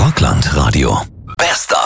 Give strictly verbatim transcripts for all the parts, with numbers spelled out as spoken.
Rockland-Radio. Bester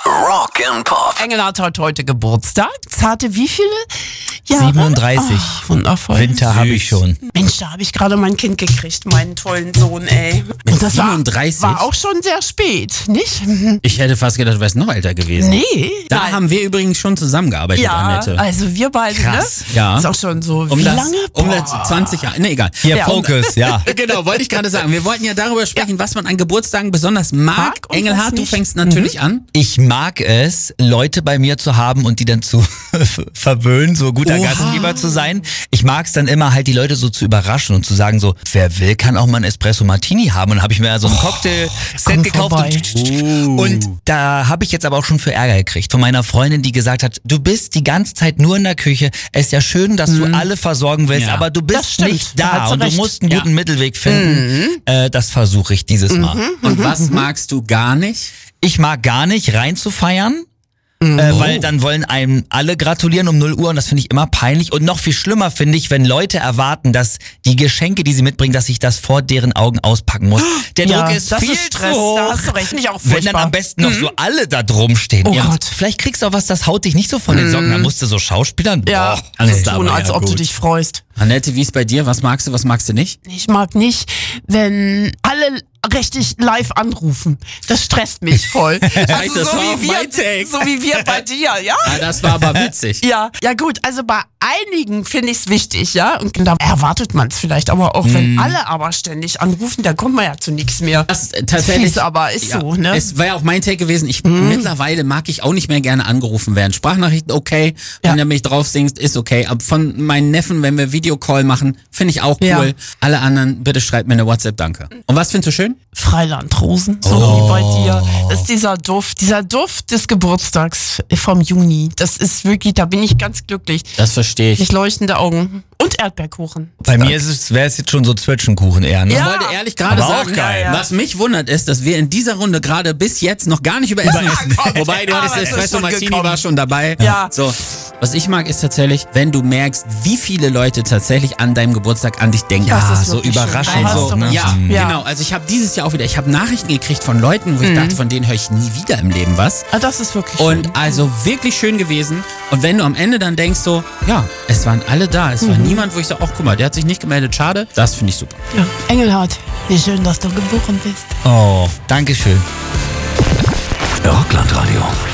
Rock'n'Pop. Engelhardt hat heute Geburtstag. Zarte wie viele Jahre? siebenunddreißig. Ach, wundervoll. Winter habe ich schon. Mensch, da habe ich gerade mein Kind gekriegt, meinen tollen Sohn, ey. Und das siebenunddreißig? War, war auch schon sehr spät, nicht? Ich hätte fast gedacht, du wärst noch älter gewesen. Nee. Da nein. haben wir übrigens schon zusammengearbeitet, Ja, Annette. also wir beide, Krass, ne? ja. Ist auch schon so, Um wie das, lange? um das Boah. zwanzig Jahre, ne, egal. Hier, Ja. Focus, ja. Genau, wollte ich gerade sagen. Wir wollten ja darüber sprechen, was man an Geburtstagen besonders mag. Mag und was Engelhardt, du nicht. fängst natürlich an. Ich mag es, Leute bei mir zu haben und die dann zu verwöhnen, so guter Oha. Gastgeber zu sein. Ich mag es dann immer halt, die Leute so zu überraschen und zu sagen so, wer will, kann auch mal einen Espresso Martini haben. Und dann habe ich mir so ein Cocktail-Set komm gekauft. vorbei. Und, und da habe ich jetzt aber auch schon für Ärger gekriegt von meiner Freundin, die gesagt hat, du bist die ganze Zeit nur in der Küche. Es ist ja schön, dass du alle versorgen willst, Ja. aber du Das bist stimmt. nicht Da hat da sie und du recht. musst einen Ja. guten Mittelweg finden. Äh, das versuche ich dieses Mal. Und was magst du gar nicht? Ich mag gar nicht rein zu feiern. Äh, weil dann wollen einem alle gratulieren um null Uhr und das finde ich immer peinlich. Und noch viel schlimmer finde ich, wenn Leute erwarten, dass die Geschenke, die sie mitbringen, dass ich das vor deren Augen auspacken muss. Der Ja, Druck ist das viel ist Stress, zu hoch. da hast du recht, finde ich auch Wenn furchtbar. dann am besten noch so alle da drum stehen. Oh Ja, Gott. vielleicht kriegst du auch was, das haut dich nicht so von den Socken. Da musst du so Schauspielern. Ja, Boah, alles nee. tun, aber als ja, ob du gut. dich freust. Annette, wie ist bei dir? Was magst du, was magst du nicht? Ich mag nicht, wenn alle richtig live anrufen. Das stresst mich voll. Also das so, war auch wie mein wir, Take. so wie wir bei dir, ja? Ah, das war aber witzig. Ja, ja gut, also bei einigen finde ich es wichtig, ja, und da erwartet man es vielleicht, aber auch wenn alle aber ständig anrufen, dann kommt man ja zu nichts mehr. Das äh, tatsächlich. Fies, aber ist so, ne? Es war ja auch mein Take gewesen. Ich mittlerweile mag ich auch nicht mehr gerne angerufen werden. Sprachnachrichten okay, wenn Ja. du mich drauf singst, ist okay. Aber von meinen Neffen, wenn wir Videocall machen, finde ich auch cool. Ja. Alle anderen, bitte schreibt mir eine WhatsApp, danke. Und was findest du schön? Freilandrosen, so wie bei dir. Das ist dieser Duft, dieser Duft des Geburtstags vom Juni. Das ist wirklich, da bin ich ganz glücklich. Das verstehe ich. Nicht leuchtende Augen und Erdbeerkuchen. Bei mir ist es, wäre es jetzt schon so Zwetschgenkuchen eher, ne? Ich Ja. wollte ehrlich gerade Aber auch sagen, geil. Ja, ja. was mich wundert ist, dass wir in dieser Runde gerade bis jetzt noch gar nicht über Essen reden. komm, Wobei, du aber hattest es ist Espresso schon Martini, gekommen. war schon dabei. Ja. So, was ich mag ist tatsächlich, wenn du merkst, wie viele Leute tatsächlich an deinem Geburtstag an dich denken. Das Ja, ist so wirklich schön. überraschend. Da hast So, du ne? recht. ja, Ja. genau. Also ich habe dieses Jahr auch wieder, ich habe Nachrichten gekriegt von Leuten, wo ich dachte, von denen höre ich nie wieder im Leben was. Ah, das ist wirklich Und schön. also wirklich schön gewesen. Und wenn du am Ende dann denkst so, ja, es waren alle da. Es war niemand, wo ich so, ach guck mal, der hat sich nicht gemeldet, schade. Das finde ich super. Ja. Engelhardt, wie schön, dass du geboren bist. Oh, Dankeschön. Rockland-Radio.